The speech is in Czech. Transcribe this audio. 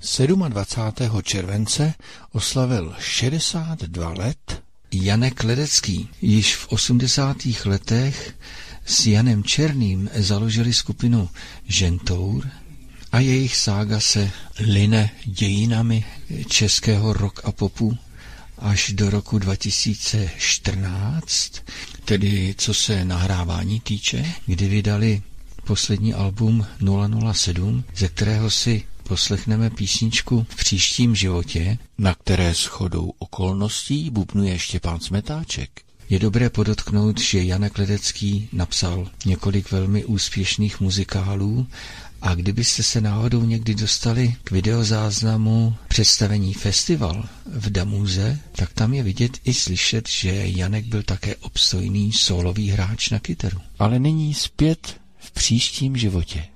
27. července oslavil 62 let Janek Ledecký. Již v 80. letech s Janem Černým založili skupinu Žentour a jejich sága se line dějinami českého rock a popu až do roku 2014, tedy co se nahrávání týče, kdy vydali poslední album 007, ze kterého si poslechneme písničku V příštím životě, na které shodou okolností bubnuje Štěpán Smetáček. Je dobré podotknout, že Janek Ledecký napsal několik velmi úspěšných muzikálů a kdybyste se náhodou někdy dostali k videozáznamu představení Festival v Damuze, tak tam je vidět i slyšet, že Janek byl také obstojný sólový hráč na kytaru. Ale nyní zpět V příštím životě.